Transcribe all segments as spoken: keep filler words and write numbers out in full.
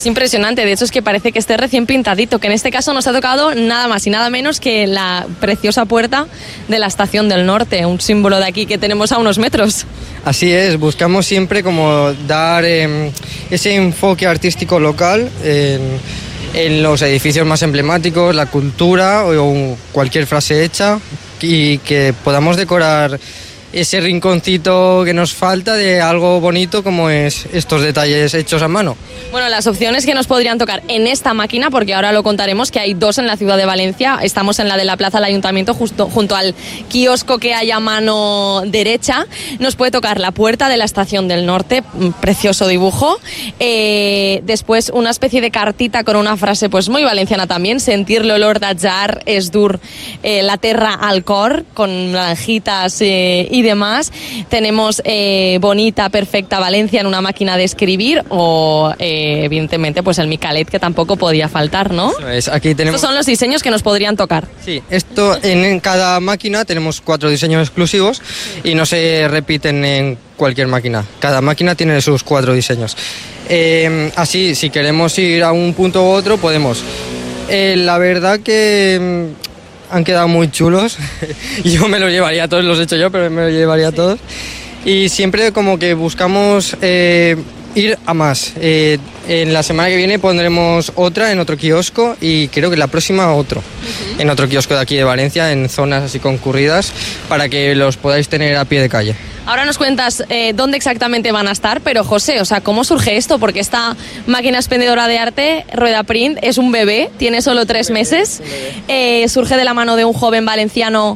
Es impresionante, de hecho es que parece que esté recién pintadito, que en este caso nos ha tocado nada más y nada menos que la preciosa puerta de la Estación del Norte, un símbolo de aquí que tenemos a unos metros. Así es, buscamos siempre como dar eh, ese enfoque artístico local en, en los edificios más emblemáticos, la cultura o cualquier frase hecha, y que podamos decorar ese rinconcito que nos falta de algo bonito como es estos detalles hechos a mano. Bueno, las opciones que nos podrían tocar en esta máquina, porque ahora lo contaremos, que hay dos en la ciudad de Valencia. Estamos en la de la Plaza del Ayuntamiento, justo junto al kiosco que hay a mano derecha. Nos puede tocar la puerta de la Estación del Norte, precioso dibujo. Eh, después una especie de cartita con una frase pues muy valenciana también, sentir l'olor d'atzar és dur eh, la terra al cor, con naranjitas eh, y demás. Tenemos eh, bonita, perfecta Valencia en una máquina de escribir o eh, evidentemente pues el Micalet, que tampoco podía faltar, ¿no? Eso es, aquí tenemos... Estos son los diseños que nos podrían tocar. Sí, esto en, en cada máquina tenemos cuatro diseños exclusivos y no se repiten en cualquier máquina. Cada máquina tiene sus cuatro diseños. Eh, así, si queremos ir a un punto u otro, podemos. Eh, la verdad que han quedado muy chulos. Yo me los llevaría todos, los he hecho yo, pero me los llevaría todos. Y siempre como que buscamos eh, ir a más. Eh, en la semana que viene pondremos otra en otro kiosco y creo que la próxima otro. Uh-huh. En otro kiosco de aquí de Valencia, en zonas así concurridas, para que los podáis tener a pie de calle. Ahora nos cuentas eh, dónde exactamente van a estar, pero José, o sea, ¿cómo surge esto? Porque esta máquina expendedora de arte, Rueda Print, es un bebé, tiene solo tres meses, eh, surge de la mano de un joven valenciano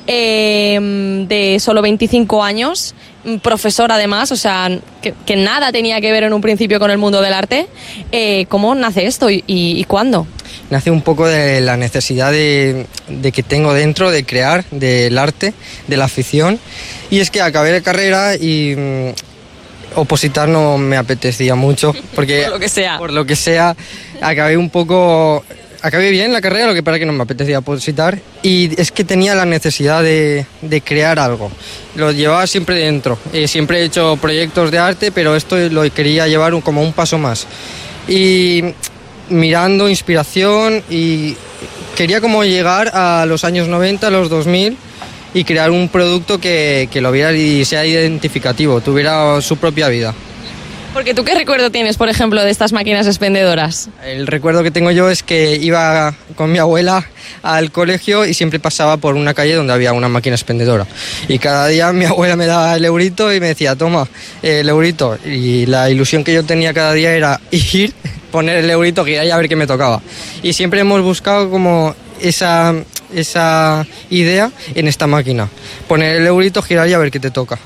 eh, de solo veinticinco años, profesor además, o sea, que, que nada tenía que ver en un principio con el mundo del arte. Eh, ¿Cómo nace esto y, y, y cuándo? Nace un poco de la necesidad de, de que tengo dentro de crear, del arte, de la afición. Y es que acabé de carrera y mmm, opositar no me apetecía mucho. Porque por lo que sea. Por lo que sea, acabé un poco... Acabé bien la carrera, lo que pasa es que no me apetecía opositar. Y es que tenía la necesidad de, de crear algo. Lo llevaba siempre dentro. Eh, siempre he hecho proyectos de arte, pero esto lo quería llevar un, como un paso más. Y... mirando inspiración y quería como llegar a los años noventa, a los dos mil y crear un producto que, que lo viera y sea identificativo, tuviera su propia vida. Porque ¿tú qué recuerdo tienes, por ejemplo, de estas máquinas expendedoras? El recuerdo que tengo yo es que iba con mi abuela al colegio y siempre pasaba por una calle donde había una máquina expendedora. Y cada día mi abuela me daba el eurito y me decía, toma, el eurito. Y la ilusión que yo tenía cada día era ir, poner el eurito, girar y a ver qué me tocaba. Y siempre hemos buscado como esa, esa idea en esta máquina. Poner el eurito, girar y a ver qué te toca.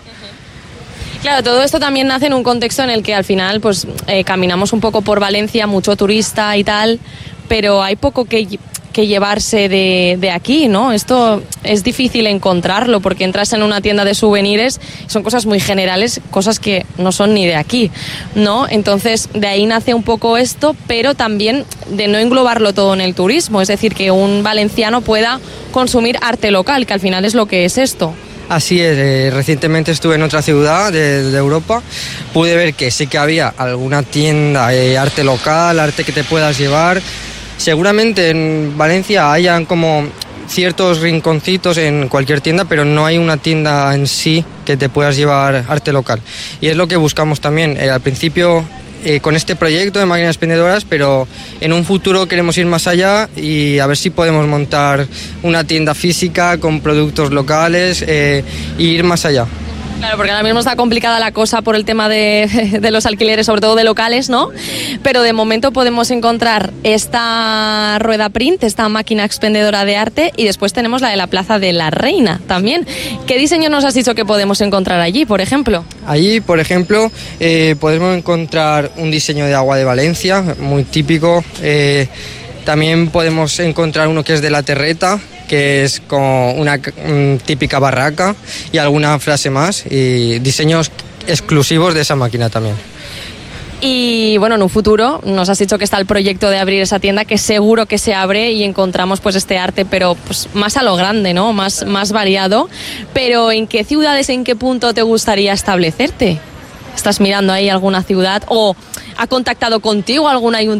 Claro, todo esto también nace en un contexto en el que al final pues eh, caminamos un poco por Valencia, mucho turista y tal, pero hay poco que, que llevarse de, de aquí, ¿no? Esto es difícil encontrarlo porque entras en una tienda de souvenirs, son cosas muy generales, cosas que no son ni de aquí, ¿no? Entonces de ahí nace un poco esto, pero también de no englobarlo todo en el turismo, es decir, que un valenciano pueda consumir arte local, que al final es lo que es esto. Así es, eh, recientemente estuve en otra ciudad de, de Europa, pude ver que sí que había alguna tienda, eh, arte local, arte que te puedas llevar. Seguramente en Valencia hayan como ciertos rinconcitos en cualquier tienda, pero no hay una tienda en sí que te puedas llevar arte local. Y es lo que buscamos también, eh, al principio... Eh, con este proyecto de máquinas expendedoras, pero en un futuro queremos ir más allá y a ver si podemos montar una tienda física con productos locales eh, e ir más allá. Claro, porque ahora mismo está complicada la cosa por el tema de, de los alquileres, sobre todo de locales, ¿no? Pero de momento podemos encontrar esta Rueda Print, esta máquina expendedora de arte, y después tenemos la de la Plaza de la Reina también. ¿Qué diseño nos has dicho que podemos encontrar allí, por ejemplo? Allí, por ejemplo, eh, podemos encontrar un diseño de agua de Valencia, muy típico. Eh, también podemos encontrar uno que es de la terreta, que es como una um, típica barraca y alguna frase más, y diseños exclusivos de esa máquina también. Y bueno, en un futuro nos has dicho que está el proyecto de abrir esa tienda, que seguro que se abre y encontramos pues este arte, pero pues más a lo grande, ¿no? Más, más variado. Pero ¿en qué ciudades, en qué punto te gustaría establecerte? ¿Estás mirando ahí alguna ciudad o ha contactado contigo algún ayuntamiento